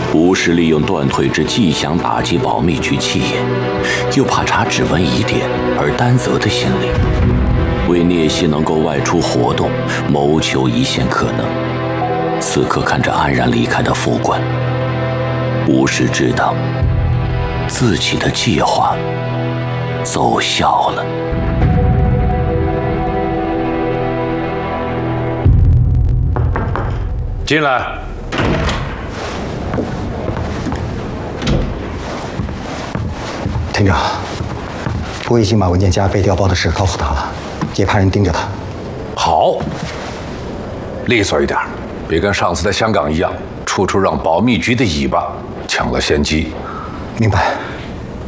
吴氏利用断腿之既想打击保密局气焰，又怕查指纹疑点而担责的心理，为聂西能够外出活动谋求一线可能。此刻看着安然离开的副官，吴氏知道自己的计划奏效了。 进来。 厅长，我已经把文件夹被调包的事告诉他了，也派人盯着他。 好，利索一点，别跟上次在香港一样，处处让保密局的尾巴抢了先机。 明白。